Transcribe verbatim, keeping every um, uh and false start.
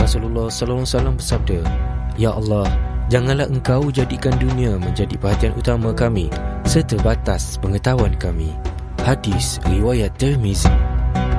Rasulullah sallallahu alaihi wasallam bersabda, "Ya Allah, janganlah Engkau jadikan dunia menjadi perhatian utama kami serta batas pengetahuan kami." Hadis riwayat Tirmizi.